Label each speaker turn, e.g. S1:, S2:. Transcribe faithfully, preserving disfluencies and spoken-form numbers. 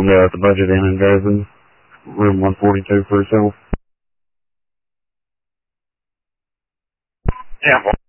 S1: We'll go at the budget in and goes in room one forty-two for yourself. Yeah.